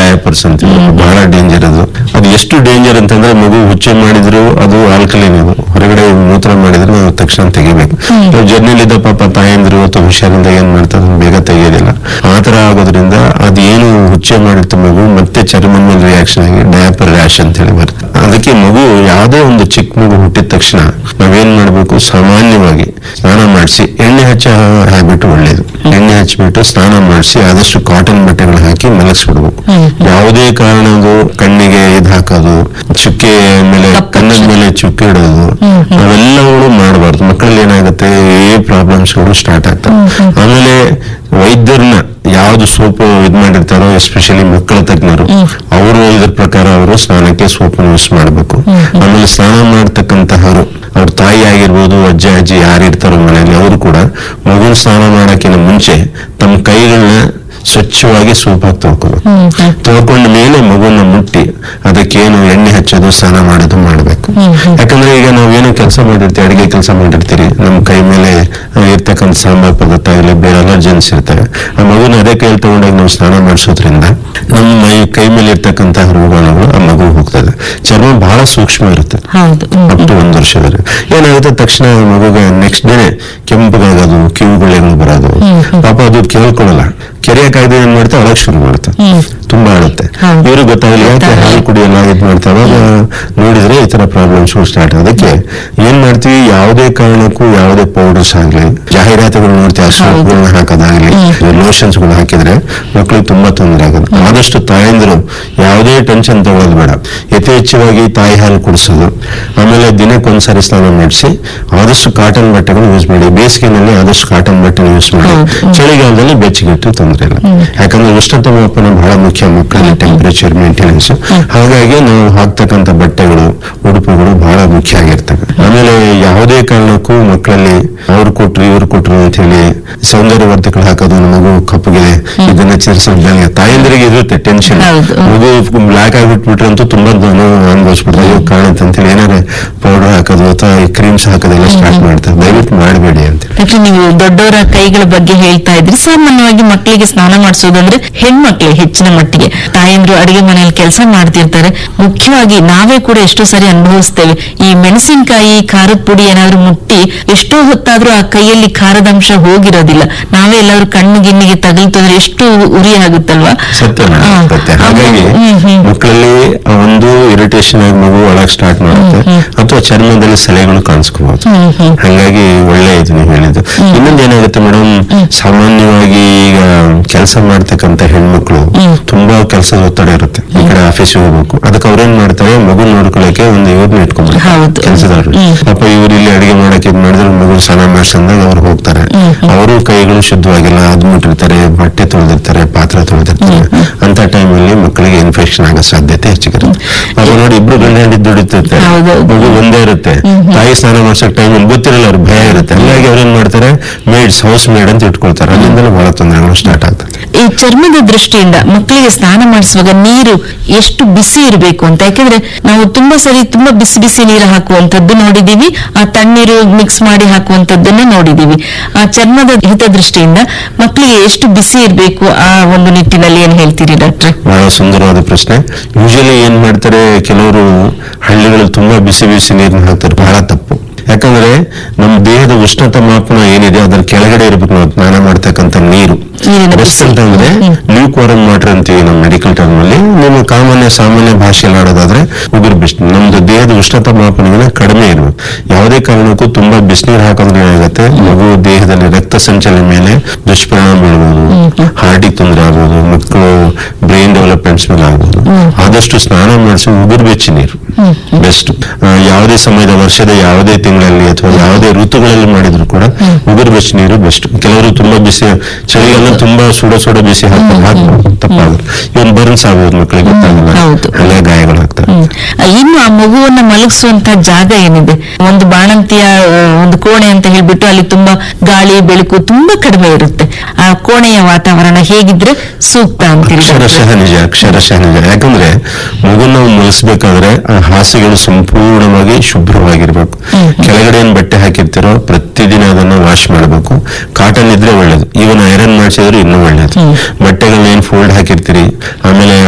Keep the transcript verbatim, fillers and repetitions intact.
Diapers ಅಂತ ಬಹಳ danger ಅದು. ಅದು ಎಷ್ಟು ಡೇಂಜರ್ ಅಂತಂದ್ರೆ ಮಗು ಹುಚ್ಚೆ ಮಾಡಿದ್ರು ಅದು ಆಲ್ಕಲೈನ್, ಅದು ಹೊರಗಡೆ ಮೂತ್ರ ಮಾಡಿದ್ರು ನಾವು ತಕ್ಷಣ ತೆಗಿಬೇಕು. ಜರ್ನಿಲಿದ್ದ ಪಾಪ ತಾಯಂದ್ರು ಅಥವಾ ಹುಷಾರಿಂದ ಏನ್ ಮಾಡ್ತಾರೆ ಬೇಗ ತೆಗೆಯೋದಿಲ್ಲ. ಆತರ ಆಗೋದ್ರಿಂದ ಅದೇನು ಹುಚ್ಚೆ ಮಾಡಿರ್ತ ಮಗು ಮತ್ತೆ ಚರ್ಮ ಮೇಲೆ ರಿಯಾಕ್ಷನ್ ಆಗಿ ಡಯಾಪರ್ ರ್ಯಾಶ್ ಅಂತ ಹೇಳಿ ಬರುತ್ತೆ. ಅದಕ್ಕೆ ಮಗು ಯಾವುದೇ ಒಂದು ಚಿಕ್ಕ ಮಗು ಹುಟ್ಟಿದ ತಕ್ಷಣ ನಾವೇನ್ ಮಾಡ್ಬೇಕು, ಸಾಮಾನ್ಯವಾಗಿ ಸ್ನಾನ ಮಾಡಿಸಿ, ಎಣ್ಣೆ ಹಚ್ಚೋ ಹ್ಯಾಬಿಟ್ ಒಳ್ಳೇದು. ಎಣ್ಣೆ ಹಚ್ಚಿಬಿಟ್ಟು ಸ್ನಾನ ಮಾಡಿಸಿ ಆದಷ್ಟು ಕಾಟನ್ ಬಟ್ಟೆಗಳು ಹಾಕಿ ಮಲಗಿಸ್ಬಿಡ್ಬೇಕು. ಯಾವುದೇ ಕಾರಣದ್ದು ಕಣ್ಣಿಗೆ ಇದು ಹಾಕೋದು, ಚುಕ್ಕೆ ಮೇಲೆ ಕಣ್ಣದ ಮೇಲೆ ಚುಕ್ಕೆ ಇಡೋದು ಅವೆಲ್ಲಗಳು ಮಾಡಬಾರ್ದು. ಮಕ್ಕಳಲ್ಲಿ ಏನಾಗುತ್ತೆ ಏ ಪ್ರಾಬ್ಲಮ್ಸ್ಗಳು ಸ್ಟಾರ್ಟ್ ಆಗ್ತವೆ. ಆಮೇಲೆ ವೈದ್ಯರನ್ನ ಯಾವ್ದು ಸೋಪು ಇದ್ ಮಾಡಿರ್ತಾರೋ, ಎಸ್ಪೆಷಲಿ ಮಕ್ಕಳ ತಜ್ಞರು, ಅವರು ಇದ್ರ ಪ್ರಕಾರ ಅವರು ಸ್ನಾನಕ್ಕೆ ಸೋಪನ್ನು ಯೂಸ್ ಮಾಡಬೇಕು. ಆಮೇಲೆ ಸ್ನಾನ ಮಾಡ್ತಕ್ಕಂತಹವರು ಅವ್ರ ತಾಯಿ ಆಗಿರ್ಬೋದು, ಅಜ್ಜ ಅಜ್ಜಿ ಯಾರಿರ್ತಾರೋ ಮನೆಯಲ್ಲಿ, ಅವರು ಕೂಡ ಮಗುನ ಸ್ನಾನ ಮಾಡಕ್ಕಿಂತ ಮುಂಚೆ ತಮ್ಮ ಕೈಗಳನ್ನ ಸ್ವಚ್ಛವಾಗಿ ಸೋಪ್ ಹಾಕಿ ತೊಳ್ಕೋಬೇಕು. ತೊಳ್ಕೊಂಡ ಮೇಲೆ ಮಗುನ ಮುಟ್ಟಿ ಅದಕ್ಕೇನು ಎಣ್ಣೆ ಹಚ್ಚೋದು, ಸ್ನಾನ ಮಾಡೋದು ಮಾಡ್ಬೇಕು. ಯಾಕಂದ್ರೆ ಈಗ ನಾವೇನೋ ಕೆಲಸ ಮಾಡಿರ್ತೀವಿ, ಅಡಿಗೆ ಕೆಲಸ ಮಾಡಿರ್ತೀರಿ, ನಮ್ಮ ಕೈ ಮೇಲೆ ಇರ್ತಕ್ಕಂಥ ಸಾಂಬಾರ್ ಪದಾರ್ಥ ಆಗಲಿ ಬೇರೆ ಅಲರ್ಜೆನ್ಸ್ ಇರ್ತವೆ. ಆ ಮಗುನ ಅದೇ ಕೈ ತಗೊಂಡಾಗ ನಾವು ಸ್ನಾನ ಮಾಡಿಸೋದ್ರಿಂದ ನಮ್ಮ ಮೈ ಕೈ ಮೇಲೆ ಇರ್ತಕ್ಕಂತಹ ರೋಗಾಣುಗಳು ಆ ಮಗು ಹೋಗ್ತದೆ. ಚರ್ಮ ಬಹಳ ಸೂಕ್ಷ್ಮ ಇರುತ್ತೆ, ಅಪ್ ಟು ಒಂದು ವರ್ಷದಲ್ಲಿ. ಏನಾಗುತ್ತೆ ತಕ್ಷಣ ಮಗುಗೆ ನೆಕ್ಸ್ಟ್ ಡೇ ಕೆಂಪಗಾಗೋದು, ಕಿವುಗುಳೆಗಳು ಬರೋದು, ಪಾಪ ಅದು ಕೇಳ್ಕೊಳ್ಳಲ್ಲ. ಕೆರೆಯ ಕಾಯ್ದೆ ಏನ್ ಮಾಡ್ತಾ ಒಳಗೆ ಶುರು ಮಾಡುತ್ತೆ, ತುಂಬಾ ಆಡುತ್ತೆ. ಇವ್ರಿಗೆ ಗೊತ್ತಾಗಲಿ ಯಾಕೆ ಹಾಲು ಕುಡಿಯಲ್ಲ ಇದು ಮಾಡ್ತಾ, ಅವಾಗ ನೋಡಿದ್ರೆ ಈ ತರ ಪ್ರಾಬ್ಲಮ್ಸ್ ಸ್ಟಾರ್ಟ್. ಅದಕ್ಕೆ ಏನ್ ಮಾಡ್ತೀವಿ, ಯಾವುದೇ ಕಾರಣಕ್ಕೂ ಯಾವುದೇ ಪೌಡರ್ಸ್ ಆಗ್ಲಿ, ಜಾಹೀರಾತುಗಳು ನೋಡ್ತೀವಿ, ಆ ಸೋಪ್ಗಳನ್ನ ಹಾಕೋದಾಗ್ಲಿ, ಲೋಷನ್ಸ್ ಗಳು ಹಾಕಿದ್ರೆ ಮಕ್ಕಳಿಗೆ ತುಂಬಾ ತೊಂದರೆ ಆಗುತ್ತೆ. ಆದಷ್ಟು ತಾಯಂದ್ರು ಯಾವುದೇ ಟೆನ್ಷನ್ ತಗೊಳ್ಳೋದು ಬೇಡ. ಯಥೇಚ್ಛವಾಗಿ ತಾಯಿ ಹಾಲು ಕುಡಿಸೋದು, ಆಮೇಲೆ ದಿನಕ್ಕೊಂದ್ಸರಿ ಸ್ನಾನ ಮಾಡಿಸಿ ಆದಷ್ಟು ಕಾಟನ್ ಬಟ್ಟೆಗಳು ಯೂಸ್ ಮಾಡಿ. ಬೇಸಿಗೆನಲ್ಲಿ ಆದಷ್ಟು ಕಾಟನ್ ಬಟ್ಟೆ ಯೂಸ್ ಮಾಡಿ, ಚಳಿಗಾಲದಲ್ಲಿ ಬೆಚ್ಚಗಿಟ್ಟು ತೊಂದರೆ ಇಲ್ಲ. ಯಾಕಂದ್ರೆ ಉಷ್ಣತೆ ಮಾಪನ ಬಹಳ ಮುಖ್ಯ ಮಕ್ಕಳಲ್ಲಿ, ಟೆಂಪರೇಚರ್ ಮೇಂಟೆನೆನ್ಸ್. ಹಾಗಾಗಿ ನಾವು ಹಾಕ್ತಕ್ಕಂಥ ಬಟ್ಟೆಗಳು, ಉಡುಪುಗಳು ಬಹಳ ಮುಖ್ಯ ಆಗಿರ್ತವೆ. ಆಮೇಲೆ ಯಾವುದೇ ಕಾರಣಕ್ಕೂ ಮಕ್ಕಳಲ್ಲಿ ಅವ್ರು ಕೊಟ್ರು ಇವ್ರು ಕೊಟ್ರು ಅಂತ ಹೇಳಿ ಸೌಂದರ್ಯವರ್ಧಕಗಳು ಹಾಕೋದು, ಮಗು ಕಪ್ಪಗಿದೆ ಇದನ್ನ ಚಿರಿಸೋದು, ತಾಯಂದ್ರಿಗೆ ಇರುತ್ತೆ ಟೆನ್ಷನ್. ಮಗು ಬ್ಲಾಕ್ ಆಗಿಬಿಟ್ಬಿಟ್ರೆ ಅಂತೂ ತುಂಬಾ ನೋವು ಅನುಭವಿಸ್ಬಿಡ್ತಾರೆ, ಇವಾಗ ಕಾಣುತ್ತೆ ಅಂತ ಹೇಳಿ ಏನಾದ್ರೆ ಪೌಡರ್ ಹಾಕೋದು ಅಥವಾ ಕ್ರೀಮ್ಸ್ ಹಾಕೋದೆಲ್ಲ ಸ್ಟಾರ್ಟ್ ಮಾಡ್ತಾರೆ. ದಯವಿಟ್ಟು ಮಾಡಬೇಡಿ ಅಂತ. ನೀವು ದೊಡ್ಡವರ ಕೈಗಳ ಬಗ್ಗೆ ಹೇಳ್ತಾ ಇದ್ರಿ. ಸಾಮಾನ್ಯವಾಗಿ ಮಕ್ಕಳಿಗೆ ಸ್ನಾನ ಮಾಡಿಸೋದಂದ್ರೆ ಹೆಣ್ಮಕ್ಳಿಗೆ ಹೆಚ್ಚಿನ ಮಟ್ಟಿಗೆ ತಾಯಂದ್ರು ಅಡಿಗೆ ಮನೆಯಲ್ಲಿ ಕೆಲಸ ಮಾಡ್ತಿರ್ತಾರೆ. ಮುಖ್ಯವಾಗಿ ನಾವೇ ಕೂಡ ಎಷ್ಟೋ ಸಾರಿ ಅನುಭವಿಸ್ತೇವೆ, ಈ ಮೆಣಸಿನಕಾಯಿ ಖಾರದ ಪುಡಿ ಏನಾದ್ರು ಮುಟ್ಟಿ ಎಷ್ಟೋ ಹೊತ್ತಾದ್ರೂ ಆ ಕೈಯಲ್ಲಿ ಖಾರದಂಶ ಹೋಗಿರೋದಿಲ್ಲ. ನಾವೇ ಎಲ್ಲಾದ್ರೂ ಕಣ್ಣು ಗಿಣ್ಣಿಗೆ ತಗಲ್ತಂದ್ರೆ ಎಷ್ಟು ಉರಿ ಆಗುತ್ತಲ್ವಾ. ಸತ್ಯ ಸತ್ಯ. ಹಾಗಾಗಿ ಮಕ್ಕಳಲ್ಲಿ ಒಂದು ಇರಿಟೇಷನ್ ಆಗಿ ಮಗು ಒಳಗೆ ಸ್ಟಾರ್ಟ್ ಮಾಡುತ್ತೆ, ಅಥವಾ ಚರ್ಮದಲ್ಲಿ ಸೆಳೆಗಳು ಕಾಣಿಸ್ಕೋಬಹುದು. ಹಾಗಾಗಿ ಒಳ್ಳೆ ಇದು ನೀವು ಹೇಳಿದ್ದು. ಇನ್ನೊಂದು ಏನಾಗುತ್ತೆ ಮೇಡಮ್, ಸಾಮಾನ್ಯವಾಗಿ ಈಗ ಕೆಲಸ ಮಾಡ್ತಕ್ಕಂಥ ಹೆಣ್ಮಕ್ಳು ತುಂಬಾ ಕೆಲಸದ ಒತ್ತಡ ಇರುತ್ತೆ. ಈ ಕಡೆ ಆಫೀಸ್ ಹೋಗ್ಬೇಕು, ಅದಕ್ಕೆ ಅವ್ರೇನ್ ಮಾಡ್ತಾರೆ, ಮಗು ನೋಡ್ಕೊಳಕ್ಕೆ ಒಂದು ಇವ್ರನ್ನ ಇಟ್ಕೊಂಡ್ಬಿಡ್ತಾರೆ ಕೆಲಸದವ್ರು. ಪಾಪ ಇವ್ರು ಇಲ್ಲಿ ಅಡಿಗೆ ಮಾಡಕ್ಕೆ ಇದ್ ಮಾಡಿದ್ರೆ ಮಗು ಸ್ನಾನ ಮಾಡಿಸಂದಾಗ ಅವ್ರು ಹೋಗ್ತಾರೆ. ಅವರು ಕೈಗಳು ಶುದ್ಧವಾಗಿಲ್ಲ, ಅದ್ ಮುಟ್ಟಿರ್ತಾರೆ, ಬಟ್ಟೆ ತೊಳೆದಿರ್ತಾರೆ, ಪಾತ್ರೆ ತೊಳೆದಿರ್ತಾರೆ. ಅಂತ ಟೈಮಲ್ಲಿ ಮಕ್ಕಳಿಗೆ ಇನ್ಫೆಕ್ಷನ್ ಆಗೋ ಸಾಧ್ಯತೆ ಹೆಚ್ಚಿಗಿರುತ್ತೆ. ಪಾಪ ನೋಡಿ ಇಬ್ರು ಗಂಡ ಹೆಂಡಿ ದುಡಿತಿರ್ತಾರೆ, ಮಗು ಒಂದೇ ಇರುತ್ತೆ, ತಾಯಿ ಸ್ನಾನ ಮಾಡ್ಸಕ್ ಟೈಮಲ್ಲಿ ಗೊತ್ತಿರಲ್ಲ, ಅವ್ರ ಭಯ ಇರುತ್ತೆ. ಹಂಗಾಗಿ ಅವ್ರೇನ್ ಮಾಡ್ತಾರೆ, ಮೇಡ್ಸ್ ಹೌಸ್ ಮೇಡ್ ಅಂತ ಇಟ್ಕೊಳ್ತಾರೆ. ಅಲ್ಲಿಂದಲೂ ಬಹಳ ತೊಂದರೆಗಳು ಸ್ಟಾರ್ಟ್ ಆಗ್ತದೆ. ಈ ಚರ್ಮದ ದೃಷ್ಟಿಯಿಂದ ಮಕ್ಕಳಿಗೆ ಸ್ನಾನ ಮಾಡಿಸುವಾಗ ನೀರು ಎಷ್ಟು ಬಿಸಿ ಇರಬೇಕು ಅಂತ, ಯಾಕಂದ್ರೆ ನಾವು ತುಂಬಾ ಸರಿ ತುಂಬಾ ಬಿಸಿ ಬಿಸಿ ನೀರು ಹಾಕುವಂತದ್ದು ನೋಡಿದೀವಿ, ಆ ತಣ್ಣೀರು ಮಿಕ್ಸ್ ಮಾಡಿ ಹಾಕುವಂತದ್ದನ್ನ ನೋಡಿದೀವಿ. ಆ ಚರ್ಮದ ಹಿತದೃಷ್ಟಿಯಿಂದ ಮಕ್ಕಳಿಗೆ ಎಷ್ಟು ಬಿಸಿ ಇರಬೇಕು ಆ ಒಂದು ನಿಟ್ಟಿನಲ್ಲಿ ಏನ್ ಹೇಳ್ತೀರಿ ಡಾಕ್ಟ್ರೆ? ಬಹಳ ಸುಂದರವಾದ ಪ್ರಶ್ನೆ. ಯೂಶಲಿ ಏನ್ ಮಾಡ್ತಾರೆ, ಕೆಲವರು ಹಳ್ಳಿಗಳಲ್ಲಿ ತುಂಬಾ ಬಿಸಿ ಬಿಸಿ ನೀರನ್ನ ಹಾಕ್ತಾರೆ, ಬಹಳ ತಪ್ಪು. ಯಾಕಂದ್ರೆ ನಮ್ಮ ದೇಹದ ಉಷ್ಣತಾ ಮಾಪನ ಏನಿದೆ ಅದರ ಕೆಳಗಡೆ ಇರ್ಬೇಕು ನಾವು ಸ್ನಾನ ಮಾಡ್ತಕ್ಕಂಥ ನೀರು. ಬೆಸ್ಟ್ ಅಂತಂದ್ರೆ ಲ್ಯೂಕ್ ವಾರಮ್ ವಾಟರ್ ಅಂತೀವಿ ನಮ್ಮ ಮೆಡಿಕಲ್ ಟರ್ಮ್ ಅಲ್ಲಿ. ನಿಮ್ಮ ಸಾಮಾನ್ಯ ಸಾಮಾನ್ಯ ಭಾಷೆಯಲ್ಲಿ ಆಡೋದಾದ್ರೆ ಉಗುರು ಬೆಸ್ಟ್. ನಮ್ದು ದೇಹದ ಉಷ್ಣತಾ ಮಾಪನ ಕಡಿಮೆ ಇರಬೇಕು. ಯಾವುದೇ ಕಾರಣಕ್ಕೂ ತುಂಬಾ ಬಿಸಿನೀರು ಹಾಕೋದ್ರೆ ಏನಾಗುತ್ತೆ, ಮಗು ದೇಹದಲ್ಲಿ ರಕ್ತ ಸಂಚಲನ ಮೇಲೆ ದುಷ್ಪರಿಣಾಮ ಬೀಳ್ಬೋದು, ಹಾರ್ಟಿಗೆ ತೊಂದರೆ ಆಗ್ಬೋದು, ಮಕ್ಕಳು ಬ್ರೈನ್ ಡೆವಲಪ್ಮೆಂಟ್ಸ್ ಮೇಲೆ ಆಗ್ಬೋದು. ಆದಷ್ಟು ಸ್ನಾನ ಮಾಡಿಸಿ ಉಗುರು ಬೆಚ್ಚಿ ನೀರು ಬೆಸ್ಟ್. ಯಾವುದೇ ಸಮಯದ ವರ್ಷದ ಯಾವುದೇ ತಿಂಗಳಲ್ಲಿ ಅಥವಾ ಯಾವುದೇ ಋತುಗಳಲ್ಲಿ ಮಾಡಿದ್ರು ಕೂಡ ಉಗುರು ಬೆಚ್ಚಿ ನೀರು ಬೆಸ್ಟ್. ಕೆಲವರು ತುಂಬಾ ಬಿಸಿ ಚಳಿಗಾಲ ತುಂಬಾ ಸುಡ ಸುಡ ಬಿಸಿ ಹಾಕ್ತಾರೆ, ಹಾಕ್ಬೋದು, ತಪ್ಪಾಗುತ್ತೆ. ಇವನ್ ಬರ್ನ್ಸ್ ಆಗ್ಬೋದು, ಮಕ್ಕಳಿಗೆ ಗೊತ್ತಾಗಲ್ಲ, ಹಳೆ ಗಾಯಗಳಾಗ್ತವೆ. ಇನ್ನು ಆ ಮಗುವನ್ನ ಮಲಗಿಸುವಂತ ಜಾಗ ಏನಿದೆ, ಒಂದು ಬಾಣಂತಿಯ ಒಂದು ಕೋಣೆ ಅಂತ ಹೇಳ್ಬಿಟ್ಟು ಅಲ್ಲಿ ತುಂಬಾ ಗಾಳಿ ಬೆಳಕು ತುಂಬಾ ಕಡಿಮೆ ಇರುತ್ತೆ. ಆ ಕೋಣೆಯ ವಾತಾವರಣ ಹೇಗಿದ್ರೆ ಸೂಕ್ತ ಅಂತೀರಿ? ಅಕ್ಷರಶಃ ನಿಜ, ಅಕ್ಷರಶಃ ನಿಜ. ಯಾಕಂದ್ರೆ ಮಗುನ ನಾವು ಮಲಗಿಸ್ಬೇಕಾದ್ರೆ ಆ ಹಾಸಿಗೆಗಳು ಸಂಪೂರ್ಣವಾಗಿ ಶುಭ್ರವಾಗಿರ್ಬೇಕು. ಕೆಳಗಡೆ ಏನ್ ಬಟ್ಟೆ ಹಾಕಿರ್ತಿರೋ ಪ್ರತಿದಿನ ಅದನ್ನ ವಾಶ್ ಮಾಡಬೇಕು. ಕಾಟನ್ ಇದ್ರೆ ಒಳ್ಳೇದು, ಇವನ್ ಐರನ್ ಮಾಡಿಸಿದ್ರು ಇನ್ನೂ ಒಳ್ಳೇದು. ಬಟ್ಟೆಗಳನ್ನ ಏನ್ ಫೋಲ್ಡ್ ಹಾಕಿರ್ತೀರಿ, ಆಮೇಲೆ